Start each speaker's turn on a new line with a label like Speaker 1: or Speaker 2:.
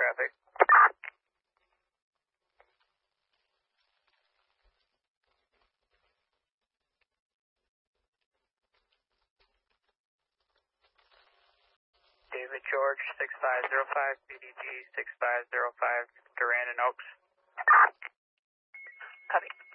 Speaker 1: traffic. David George, 6505, BDG 6505, Duran and Oaks.
Speaker 2: Copy.